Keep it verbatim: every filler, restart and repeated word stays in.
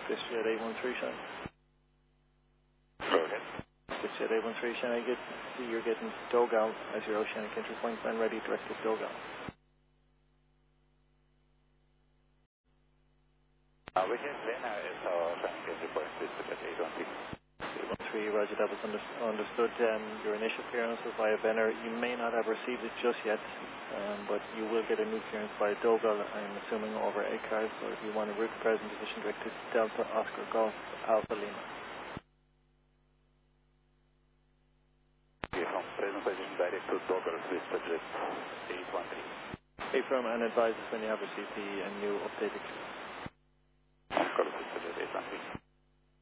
Swissjet eight one three, Shine. Go ahead. Swissjet eight one three, Shine. I get, see you're getting Dogal as your oceanic entry point, and ready direct to Dogal. Uh, we can then uh, is our oceanic entry point, Swissjet eight one three. eight one three, Roger, that was under, understood. Um, your initial clearance was via Benner. You may not have received it just yet, um, but you will get a new clearance via Dogal, I'm assuming over A C A R S, or if you want a route present position direct to Delta Oscar Golf Alpha Lima. Okay, from present position direct to Dogal, Swissjet eight one three. Hey, firm, and advise us when you have received the uh, new updated clearance.